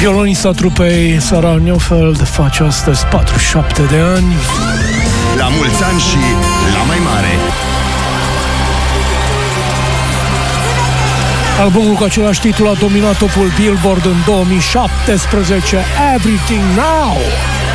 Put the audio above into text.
Violonista trupei Sarah Neufeld face astăzi 47 de ani. La mulți ani și la mai mare! Albumul cu același titlu a dominat topul Billboard în 2017, Everything Now.